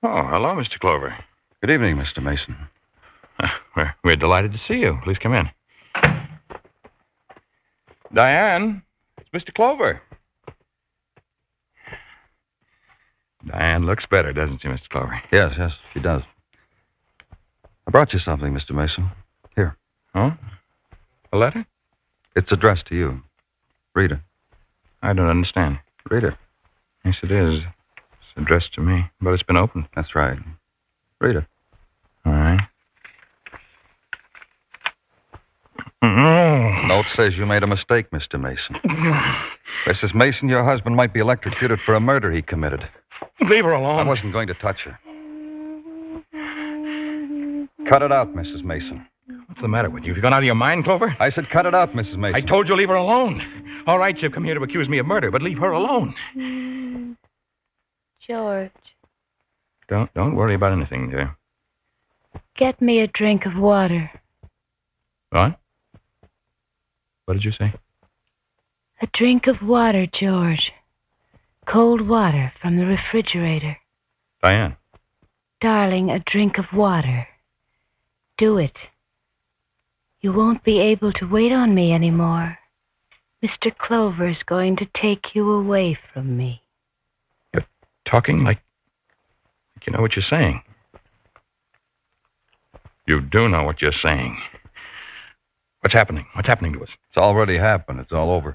Oh, hello, Mr. Clover. Good evening, Mr. Mason. We're delighted to see you. Please come in. Diane, it's Mr. Clover. Diane looks better, doesn't she, Mr. Clover? Yes, she does. I brought you something, Mr. Mason. Here. Oh? A letter? It's addressed to you. Read it. I don't understand. Read it. Yes, it is. It's addressed to me, but it's been opened. That's right. Read it. All right. The note says you made a mistake, Mr. Mason. Mrs. Mason, your husband might be electrocuted for a murder he committed. Leave her alone. I wasn't going to touch her. Cut it out, Mrs. Mason. What's the matter with you? Have you gone out of your mind, Clover? I said cut it out, Mrs. Mason. I told you leave her alone. All right, you've come here to accuse me of murder, but leave her alone. George. Don't worry about anything, dear. Get me a drink of water. What? What did you say? A drink of water, George. Cold water from the refrigerator. Diane. Darling, a drink of water. Do it. You won't be able to wait on me anymore. Mr. Clover's going to take you away from me. You're talking like you know what you're saying. You do know what you're saying. What's happening? What's happening to us? It's already happened. It's all over.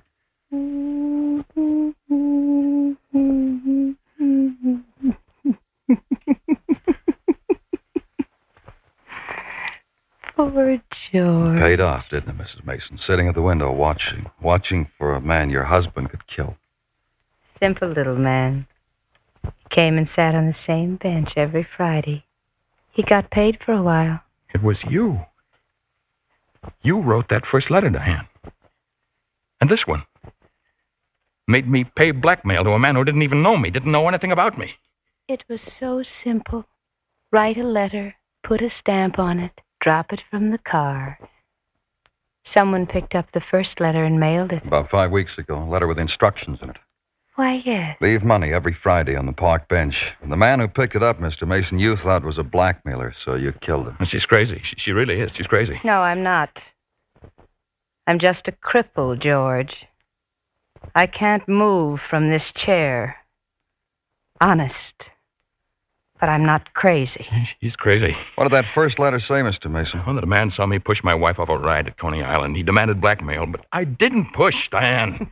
Poor George. Paid off, didn't it, Mrs. Mason? Sitting at the window watching for a man your husband could kill. Simple little man. He came and sat on the same bench every Friday. He got paid for a while. It was you. You wrote that first letter, Diane. And this one. Made me pay blackmail to a man who didn't even know me, didn't know anything about me. It was so simple. Write a letter, put a stamp on it, drop it from the car. Someone picked up the first letter and mailed it. About 5 weeks ago, a letter with instructions in it. Why, yes. Leave money every Friday on the park bench. And the man who picked it up, Mr. Mason, you thought was a blackmailer, so you killed him. And she's crazy. She really is. She's crazy. No, I'm not. I'm just a cripple, George. I can't move from this chair. Honest. But I'm not crazy. She's crazy. What did that first letter say, Mr. Mason? Well, that a man saw me push my wife off a ride at Coney Island. He demanded blackmail, but I didn't push, Diane.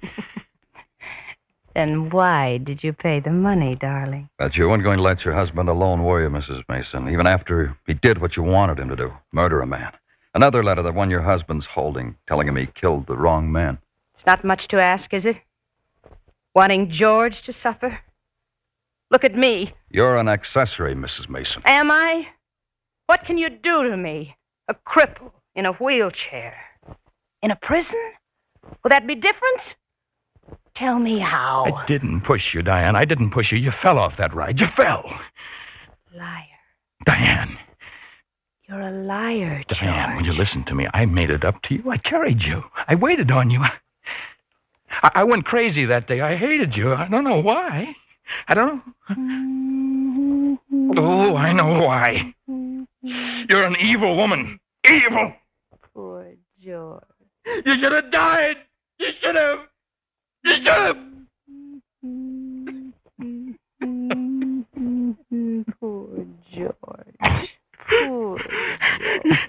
Then why did you pay the money, darling? That you weren't going to let your husband alone, were you, Mrs. Mason? Even after he did what you wanted him to do, murder a man. Another letter, that one your husband's holding, telling him he killed the wrong man. It's not much to ask, is it? Wanting George to suffer? Look at me. You're an accessory, Mrs. Mason. Am I? What can you do to me? A cripple in a wheelchair. In a prison? Will that be different? Tell me how. I didn't push you, Diane. I didn't push you. You fell off that ride. You fell. Liar. Diane. You're a liar, George. Diane, will you listen to me? I made it up to you. I carried you. I waited on you. I went crazy that day. I hated you. I don't know why. I don't know. Oh, I know why. You're an evil woman. Evil. Poor George. You should have died. You should have. You should have.